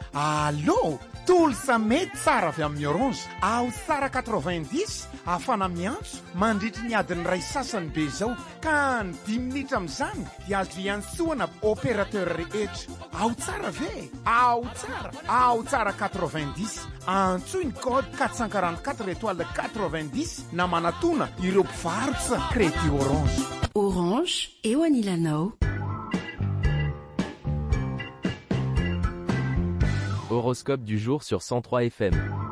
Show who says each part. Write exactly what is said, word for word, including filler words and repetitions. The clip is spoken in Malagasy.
Speaker 1: Allô, tolo sa mety tsara avy amin'ny Orange. Ao tsara quatre-vingt-dix afana miantso mandritry ny adiny ray sasany be zao ka ny dimy minitra amin'izany dia azo iantsoana opérateur rehetra. Ao tsara ve? Ao tsara, ao tsara quatre-vingt-dix. Antsoy ny code quatre cent quarante-quatre étoile quatre-vingt-dix na manatona ireo mpivarotra crédit Orange.
Speaker 2: Orange, eo anilanao.
Speaker 3: Horoscope du jour sur cent trois F M.